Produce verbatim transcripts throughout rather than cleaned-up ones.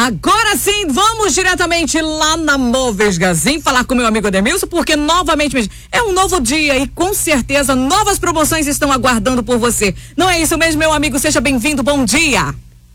Agora sim, vamos diretamente lá na Móveis Gazin falar com meu amigo Ademilson, porque novamente é um novo dia e com certeza novas promoções estão aguardando por você. Não é isso mesmo, meu amigo? Seja bem-vindo, bom dia.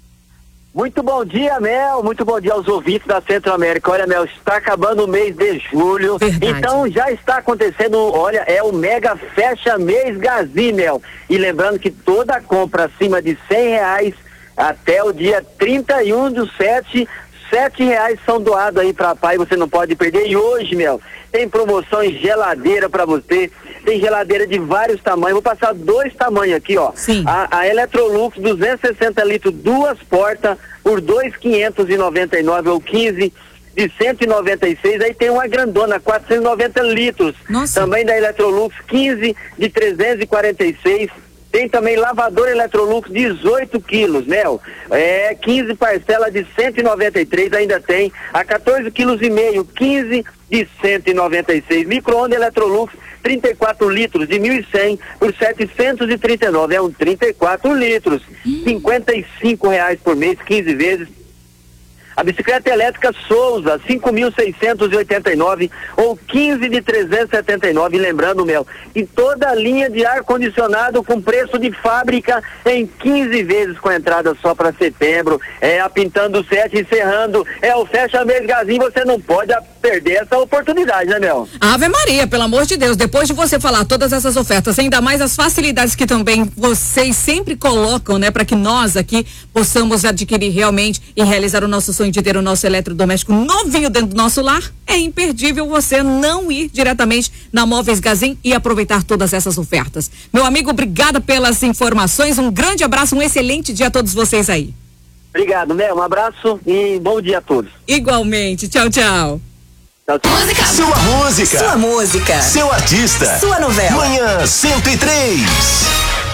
Muito bom dia, Mel, muito bom dia aos ouvintes da Centro América. Olha, Mel, está acabando o mês de julho, Verdade. Então já está acontecendo, olha, é o Mega Fecha Mês Gazin, Mel. E lembrando que toda compra acima de cem reais até o dia trinta e um do sete, sete reais são doados aí pra pai, você não pode perder. E hoje, Mel, tem promoção em geladeira pra você, tem geladeira de vários tamanhos, vou passar dois tamanhos aqui, ó. Sim. A, a Electrolux duzentos e sessenta litros, duas portas, por dois mil quinhentos e noventa e nove ou quinze de cento e noventa e seis, aí tem uma grandona, quatrocentos e noventa litros. Nossa. Também da Electrolux, quinze de trezentos e quarenta e seis. Tem também lavador Electrolux, dezoito quilos, Mel. É, quinze parcelas de cento e noventa e três, ainda tem. A quatorze quilos e meio, quinze de cento e noventa e seis. Micro-ondas Electrolux, trinta e quatro litros, de mil e cem por setecentos e trinta e nove. É um trinta e quatro litros. Hum. cinquenta e cinco reais por mês, quinze vezes. A bicicleta elétrica Souza, cinco mil seiscentos e oitenta e nove ou quinze de trezentos e setenta e nove. Lembrando, Mel, e toda a linha de ar-condicionado com preço de fábrica em quinze vezes com entrada só para setembro. É a Pintando Sete encerrando. É o Fecha Mês Gazin, você não pode perder essa oportunidade, né, Mel? Ave Maria, pelo amor de Deus, depois de você falar todas essas ofertas, ainda mais as facilidades que também vocês sempre colocam, né, para que nós aqui possamos adquirir realmente e realizar o nosso sonho de ter o nosso eletrodoméstico novinho dentro do nosso lar, é imperdível você não ir diretamente na Móveis Gazin e aproveitar todas essas ofertas. Meu amigo, obrigada pelas informações, um grande abraço, um excelente dia a todos vocês aí. Obrigado, Mel, um abraço e bom dia a todos. Igualmente, tchau, tchau. Tchau, tchau. Música. Sua música. Sua música. Seu artista. Sua novela. Manhã cento e três.